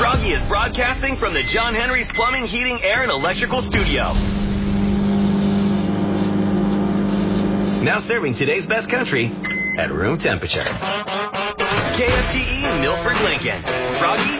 Froggy is broadcasting from the John Henry's Plumbing, Heating, Air, and Electrical Studio. Now serving today's best country at room temperature. KFTE Milford, Lincoln. Froggy